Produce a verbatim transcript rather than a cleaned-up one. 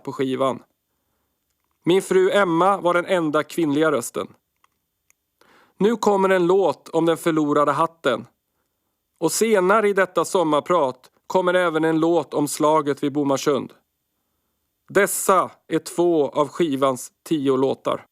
på skivan. Min fru Emma var den enda kvinnliga rösten. Nu kommer en låt om den förlorade hatten. Och senare i detta sommarprat kommer även en låt om slaget vid Bomarsund. Dessa är två av skivans tio låtar.